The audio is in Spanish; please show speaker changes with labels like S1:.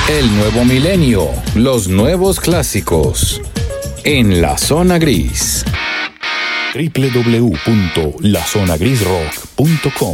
S1: El nuevo milenio, los nuevos clásicos. En la zona gris.
S2: www.lazonagrisrock.com